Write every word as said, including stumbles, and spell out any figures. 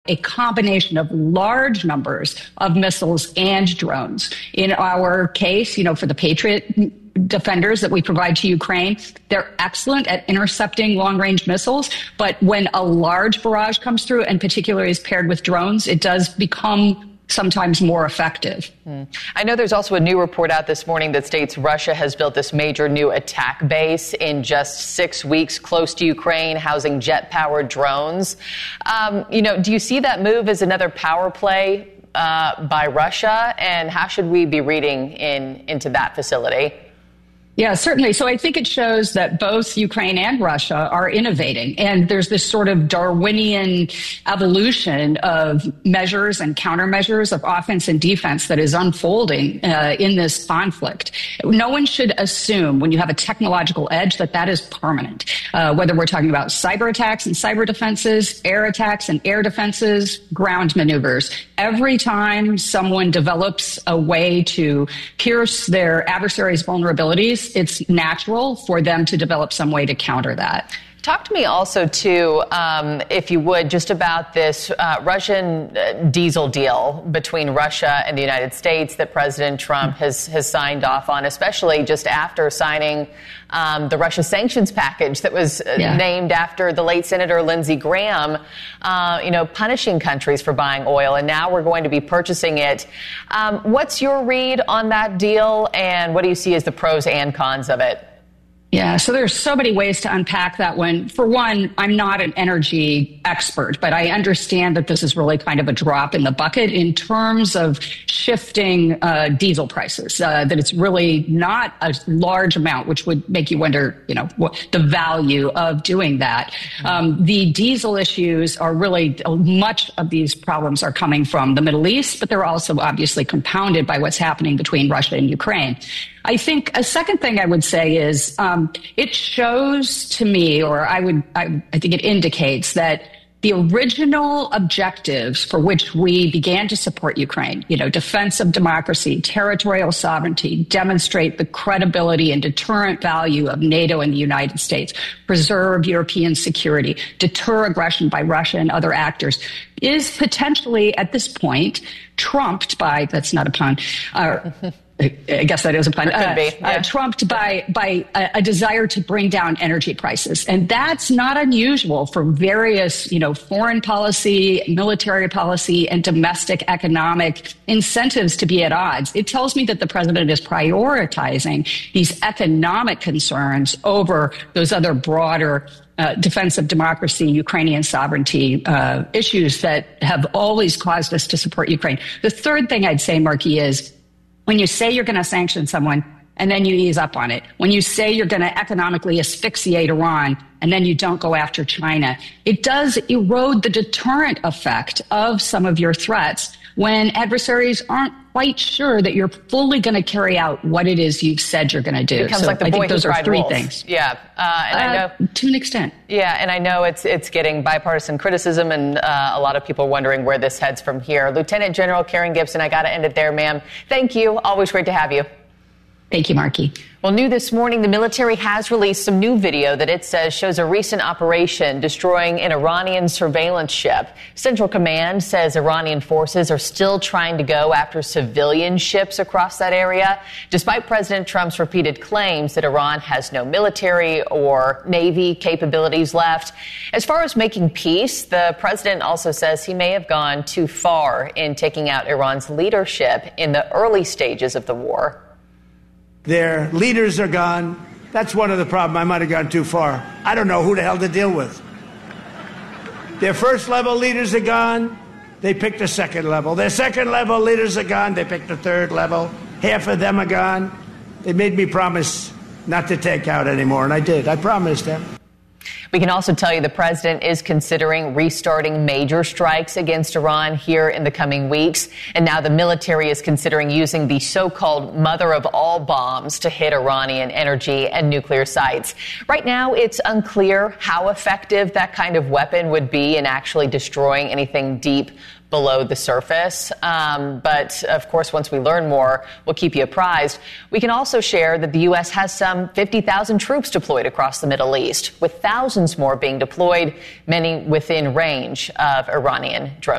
a combination of large numbers of missiles and drones. In our case, you know, for the Patriot Defenders that we provide to Ukraine, they're excellent at intercepting long-range missiles. But when a large barrage comes through, and particularly is paired with drones, it does become sometimes more effective. Mm. I know there's also a new report out this morning that states Russia has built this major new attack base in just six weeks close to Ukraine, housing jet-powered drones. Um, you know, do you see that move as another power play uh, by Russia? And how should we be reading in into that facility? Yeah, certainly. So I think it shows that both Ukraine and Russia are innovating. And there's this sort of Darwinian evolution of measures and countermeasures of offense and defense that is unfolding uh, in this conflict. No one should assume when you have a technological edge that that is permanent, uh, whether we're talking about cyber attacks and cyber defenses, air attacks and air defenses, ground maneuvers. Every time someone develops a way to pierce their adversary's vulnerabilities, it's natural for them to develop some way to counter that. Talk to me also, too, um, if you would, just about this uh, Russian uh, diesel deal between Russia and the United States that President Trump has, has signed off on, especially just after signing um, the Russia sanctions package that was uh, yeah. named after the late Senator Lindsey Graham, uh, you know, punishing countries for buying oil. And now we're going to be purchasing it. Um, what's your read on that deal, and what do you see as the pros and cons of it? Yeah, so there's so many ways to unpack that one. For one, I'm not an energy expert, but I understand that this is really kind of a drop in the bucket in terms of shifting uh, diesel prices, uh, that it's really not a large amount, which would make you wonder, you know, what the value of doing that. Mm-hmm. Um, the diesel issues are really, much of these problems are coming from the Middle East, but they're also obviously compounded by what's happening between Russia and Ukraine. I think a second thing I would say is um, it shows to me, or I would, I, I think it indicates that the original objectives for which we began to support Ukraine, you know, defense of democracy, territorial sovereignty, demonstrate the credibility and deterrent value of NATO and the United States, preserve European security, deter aggression by Russia and other actors, is potentially at this point trumped by, that's not a pun, uh, I guess that is a pun. Uh, be, yeah. uh, trumped by by a, a desire to bring down energy prices, and that's not unusual for various, you know, foreign policy, military policy, and domestic economic incentives to be at odds. It tells me that the president is prioritizing these economic concerns over those other broader Uh, defense of democracy, Ukrainian sovereignty uh, issues that have always caused us to support Ukraine. The third thing I'd say, Marky, is when you say you're going to sanction someone and then you ease up on it, when you say you're going to economically asphyxiate Iran and then you don't go after China, it does erode the deterrent effect of some of your threats when adversaries aren't quite sure that you're fully going to carry out what it is you've said you're going to do. It becomes so like the I boy think those who are cried three wolf. things. Yeah, uh, and uh, I know to an extent. Yeah, and I know it's it's getting bipartisan criticism, and uh, a lot of people wondering where this heads from here. Lieutenant General Karen Gibson, I got to end it there, ma'am. Thank you. Always great to have you. Thank you, Marky. Well, new this morning, the military has released some new video that it says shows a recent operation destroying an Iranian surveillance ship. Central Command says Iranian forces are still trying to go after civilian ships across that area, despite President Trump's repeated claims that Iran has no military or Navy capabilities left. As far as making peace, the president also says he may have gone too far in taking out Iran's leadership in the early stages of the war. Their leaders are gone. That's one of the problems. I might have gone too far. I don't know who the hell to deal with. Their first level leaders are gone. They picked a second level. Their second level leaders are gone. They picked a third level. Half of them are gone. They made me promise not to take out anymore, and I did. I promised them. We can also tell you the president is considering restarting major strikes against Iran here in the coming weeks. And now the military is considering using the so-called mother of all bombs to hit Iranian energy and nuclear sites. Right now, it's unclear how effective that kind of weapon would be in actually destroying anything deep below the surface. Um, but, of course, once we learn more, we'll keep you apprised. We can also share that the U S has some fifty thousand troops deployed across the Middle East, with thousands more being deployed, many within range of Iranian drone